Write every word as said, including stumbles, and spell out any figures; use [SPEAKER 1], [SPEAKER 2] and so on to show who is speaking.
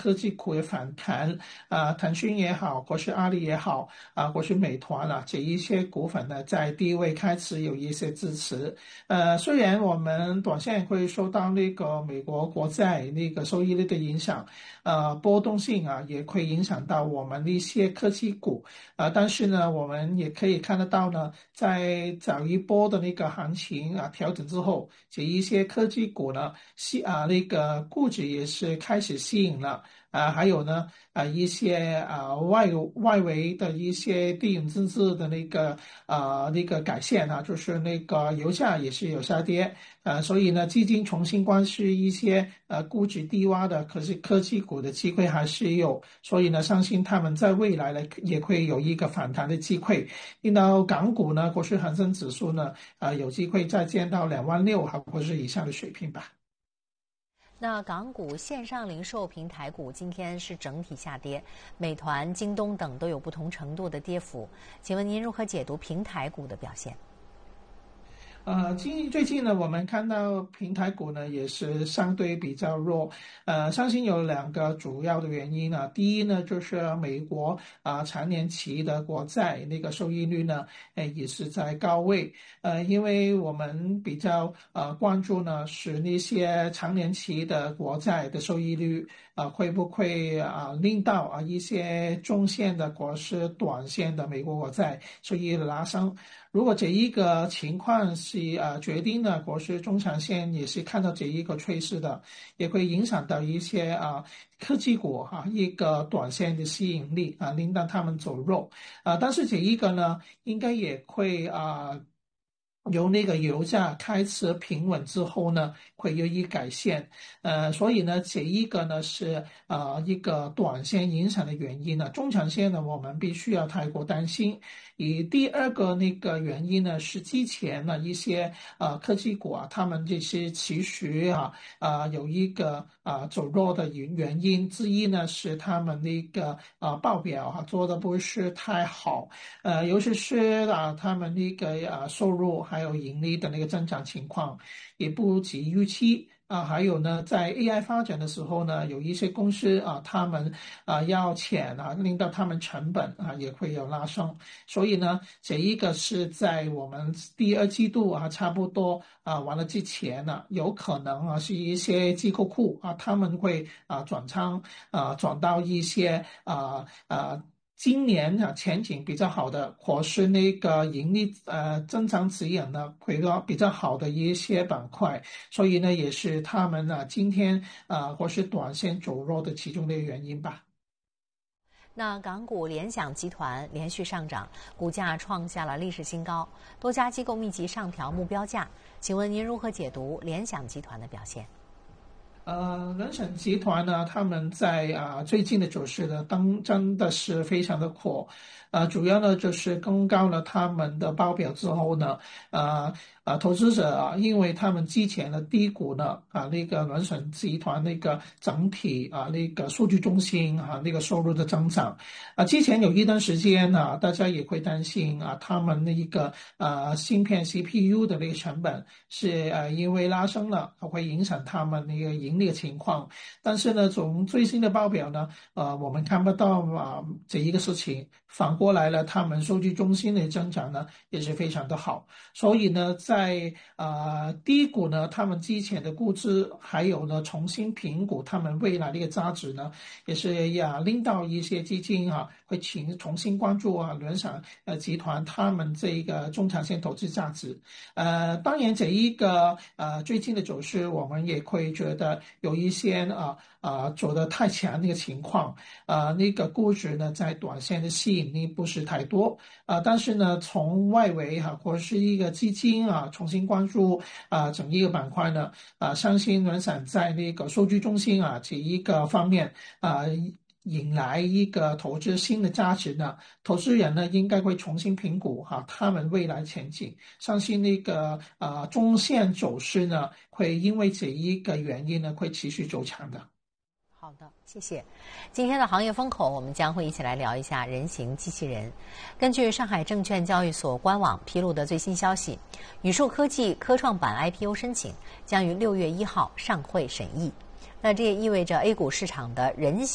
[SPEAKER 1] 科技股的反弹啊，腾讯也好，或是阿里也好啊，或是美团啊，这一些股份呢，在低位开始有一些支持。呃，虽然我们短线会受到那个美国国债那个收益率的影响，呃，波动性啊，也会影响到我们的一些科技股啊，但是呢，我们也可以看得到呢，在早一波的那个行情啊调整之后，这一些科技股呢，吸啊那个估值也是开始吸引了。啊，还有呢，啊一些啊外外围的一些地缘政治的那个啊那个改线啊，就是那个油价也是有下跌，啊，所以呢，基金重新关注一些呃估值低洼的，可是科技股的机会还是有，所以呢，相信他们在未来呢也会有一个反弹的机会。令到港股呢，或是恒生指数呢，啊有机会再见到两万六或是以上的水平吧。
[SPEAKER 2] 那港股线上零售平台股今天是整体下跌，美团、京东等都有不同程度的跌幅。请问您如何解读平台股的表现？
[SPEAKER 1] 呃，近最近呢，我们看到平台股呢也是相对比较弱，呃，相信有两个主要的原因啊。第一呢，就是美国啊、呃、长年期的国债那个收益率呢，呃也是在高位，呃，因为我们比较呃关注呢是那些长年期的国债的收益率啊、呃、会不会啊、呃、令到啊一些中线的或是短线的美国国债收益率拉升。如果这一个情况是呃决定了国是中长线也是看到这一个趋势的，也会影响到一些啊科技股哈、啊、一个短线的吸引力啊，令到他们走弱啊。但是这一个呢，应该也会啊。由那个油价开始平稳之后呢，会有一改善，呃，所以呢，这一个呢是呃一个短线影响的原因呢，中长线呢我们必须要太过担心。以第二个那个原因呢，是之前呢一些呃科技股啊，他们这些其实啊啊、呃、有一个啊、呃、走弱的原原因之一呢，是他们那个啊、呃、报表啊做的不是太好，呃，尤其是啊他们那个啊收入还有盈利的那个增长情况也不及预期。啊，还有呢，在 A I 发展的时候呢，有一些公司啊，他们啊要钱啊，令到他们成本啊也会有拉升。所以呢，这一个是在我们第二季度啊，差不多啊完了之前呢，有可能啊是一些机构库啊，他们会啊转仓啊转到一些啊啊。今年啊前景比较好的，或是那个盈利呃增长指引呢，回到比较好的一些板块，所以呢也是他们呢今天啊或是短线走弱的其中的原因吧。
[SPEAKER 2] 那港股联想集团连续上涨，股价创下了历史新高，多家机构密集上调目标价。请问您如何解读联想集团的表现？
[SPEAKER 1] 呃，人审集团呢，他们在啊、呃、最近的走势呢，当真的是非常的火，呃，主要呢就是公告了他们的报表之后呢，呃呃，投资者啊，因为他们之前的低估呢啊那个人审集团那个整体啊那个数据中心啊那个收入的增长，啊，之前有一段时间呢、啊，大家也会担心啊，他们的一个呃芯片 C P U 的那个成本是呃因为拉升了，会影响他们那个盈利的情况。但是呢，从最新的报表呢，呃，我们看不到啊这一个事情，反过来了，他们数据中心的增长呢也是非常的好。所以呢，在呃低估呢他们之前的估值，还有呢重新评估他们未来的一个价值呢，也是呀令到一些基金啊会请重新关注啊联想呃集团他们这个中长线投资价值。呃，当然这一个呃最近的走势，我们也会觉得有一些啊啊走得太强的一个情况，啊那个估值呢在短线的吸引力不是太多啊，但是呢从外围哈、啊、或者是一个基金啊重新关注啊整一个板块呢啊，相信联想在那个数据中心啊这一个方面啊。引来一个投资新的价值呢，投资人呢应该会重新评估哈、啊、他们未来前景，相信那个啊中线走势呢会因为这一个原因呢会持续走强的。
[SPEAKER 2] 好的，谢谢。今天的行业风口，我们将会一起来聊一下人形机器人。根据上海证券交易所官网披露的最新消息，宇树科技科创板 I P O 申请将于六月一号上会审议。那这也意味着 A 股市场的人形